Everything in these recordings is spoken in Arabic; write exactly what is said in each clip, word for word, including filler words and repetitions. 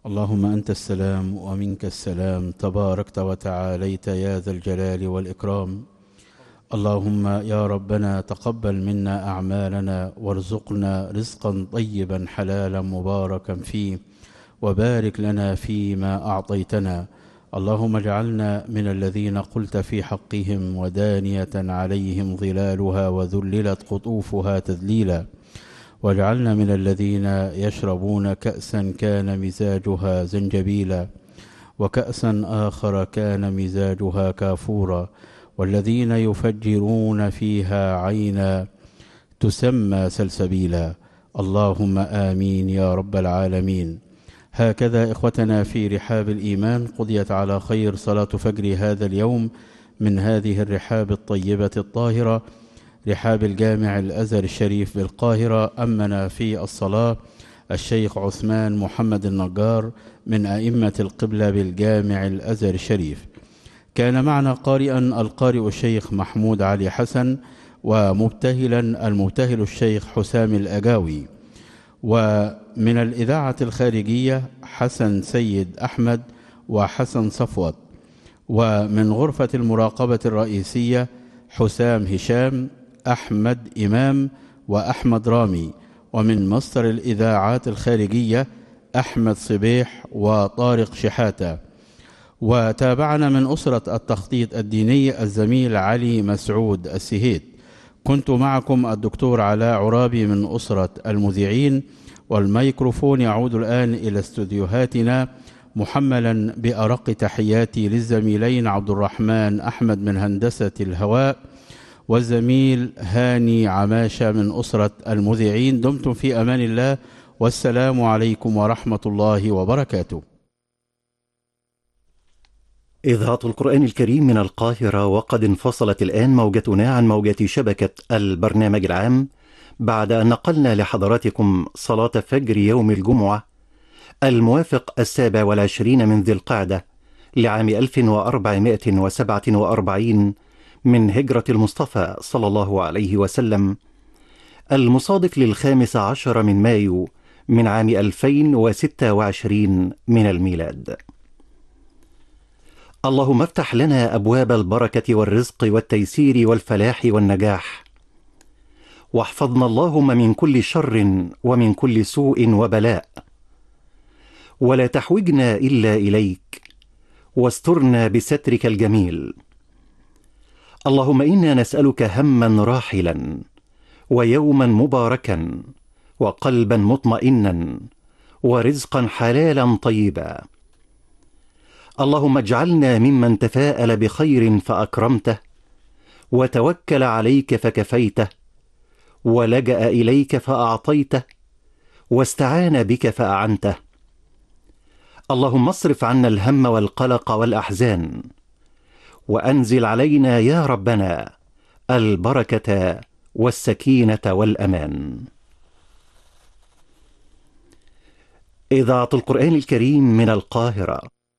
اللهم أنت السلام ومنك السلام، تباركت وتعاليت يا ذا الجلال والإكرام. اللهم يا ربنا تقبل منا أعمالنا وارزقنا رزقا طيبا حلالا مباركا فيه، وبارك لنا فيما أعطيتنا. اللهم اجعلنا من الذين قلت في حقهم ودانية عليهم ظلالها وذللت قطوفها تذليلا، واجعلنا من الذين يشربون كأسا كان مزاجها زنجبيلا، وكأسا آخر كان مزاجها كافورا، والذين يفجرون فيها عينا تسمى سلسبيلا. اللهم آمين يا رب العالمين. هكذا إخوتنا في رحاب الإيمان قضيت على خير صلاة فجر هذا اليوم من هذه الرحاب الطيبة الطاهرة، رحاب الجامع الأزهر الشريف بالقاهرة. أمنا في الصلاة الشيخ عثمان محمد النجار من أئمة القبلة بالجامع الأزهر الشريف. كان معنا قارئا القارئ الشيخ محمود علي حسن، ومبتهلا المبتهل الشيخ حسام الأجاوي، ومن الإذاعة الخارجية حسن سيد أحمد وحسن صفوت، ومن غرفة المراقبة الرئيسية حسام هشام، أحمد إمام وأحمد رامي، ومن مصدر الإذاعات الخارجية أحمد صبيح وطارق شحاتة. وتابعنا من أسرة التخطيط الديني الزميل علي مسعود السهيد. كنت معكم الدكتور علاء عرابي من أسرة المذيعين، والميكروفون يعود الآن إلى استوديوهاتنا محملا بأرق تحياتي للزميلين عبد الرحمن أحمد من هندسة الهواء، والزميل هاني عماشة من أسرة المذيعين. دمتم في أمان الله، والسلام عليكم ورحمة الله وبركاته. إذاعة القرآن الكريم من القاهرة، وقد انفصلت الآن موجتنا عن موجة شبكة البرنامج العام بعد أن نقلنا لحضراتكم صلاة فجر يوم الجمعة الموافق السابع والعشرين من ذي القعدة لعام ألف وأربعمائة وسبعة وأربعين من هجرة المصطفى صلى الله عليه وسلم، المصادف للخامس عشر من مايو من عام ألفين وستة وعشرين من الميلاد. اللهم افتح لنا أبواب البركة والرزق والتيسير والفلاح والنجاح، واحفظنا اللهم من كل شر ومن كل سوء وبلاء، ولا تحوجنا إلا إليك، واسترنا بسترك الجميل. اللهم إنا نسألك هما راحلا، ويوما مباركا، وقلبا مطمئنا، ورزقا حلالا طيبا. اللهم اجعلنا ممن تفاءل بخير فأكرمته، وتوكل عليك فكفيته، ولجأ إليك فأعطيته، واستعان بك فأعنته. اللهم اصرف عنا الهم والقلق والأحزان، وأنزل علينا يا ربنا البركة والسكينة والأمان. إذاعة القرآن الكريم من القاهرة.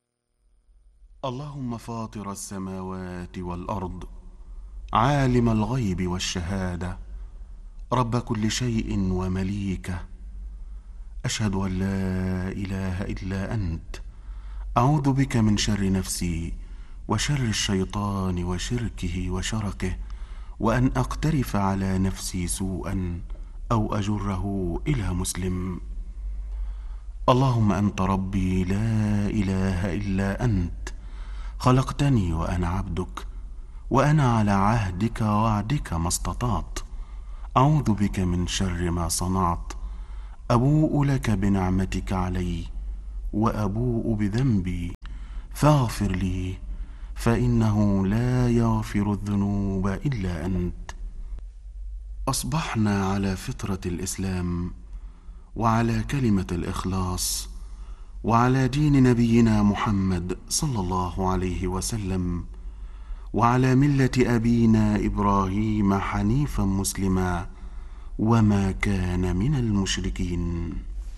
اللهم فاطر السماوات والأرض، عالم الغيب والشهادة، رب كل شيء ومليكه، أشهد أن لا إله إلا أنت، أعوذ بك من شر نفسي وشر الشيطان وشركه وشركه، وأن أقترف على نفسي سوءا أو أجره إلى مسلم. اللهم أنت ربي لا إله إلا أنت، خلقتني وأنا عبدك، وأنا على عهدك ووعدك ما استطعت. أعوذ بك من شر ما صنعت، أبوء لك بنعمتك علي، وأبوء بذنبي، فاغفر لي، فإنه لا يغفر الذنوب إلا أنت. أصبحنا على فطرة الإسلام، وعلى كلمة الإخلاص، وعلى دين نبينا محمد صلى الله عليه وسلم، وعلى ملة أبينا إبراهيم حنيفا مسلما، وما كان من المشركين.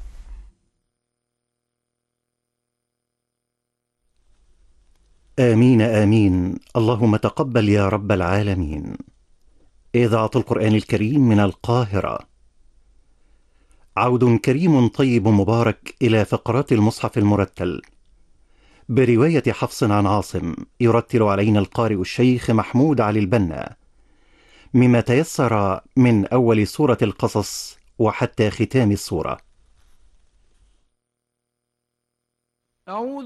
آمين آمين. اللهم تقبل يا رب العالمين. إذاعة القرآن الكريم من القاهرة. عود كريم طيب مبارك إلى فقرات المصحف المرتل برواية حفص عن عاصم، يرتل علينا القارئ الشيخ محمود علي البنا، مما تيسر من أول سورة القصص وحتى ختام السورة. أعوذ